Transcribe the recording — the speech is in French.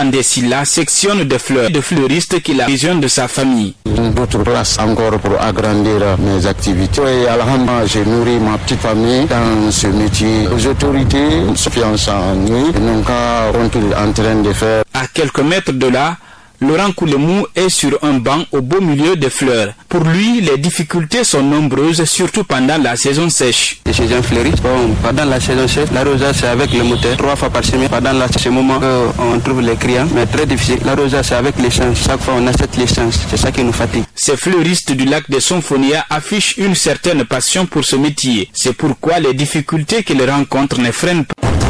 Andesila sectionne des fleurs de fleuriste qu'il a vision de sa famille. D'autres places encore pour agrandir mes activités. Et alhamdoulilah, j'ai nourri ma petite famille dans ce métier. Les autorités ont confiance en nous. Nous sommes en train de faire. À quelques mètres de là, Laurent Koulemou est sur un banc au beau milieu des fleurs. Pour lui, les difficultés sont nombreuses, surtout pendant la saison sèche. Les saisons fleurissent. Pendant la saison sèche, l'arrosage c'est avec le moteur 3 fois par semaine. Pendant ce moment, on trouve les clients, mais très difficile. L'arrosage c'est avec l'essence. Chaque fois, on achète l'essence. C'est ça qui nous fatigue. Ces fleuristes du lac de Sonfonia affichent une certaine passion pour ce métier. C'est pourquoi les difficultés qu'ils rencontrent ne freinent pas.